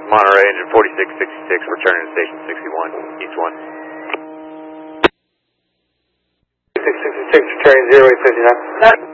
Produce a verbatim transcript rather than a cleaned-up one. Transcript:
Monterey, engine forty-six sixty-six, returning to station sixty-one, east one. six sixty-six, returning zero eight fifty-nine.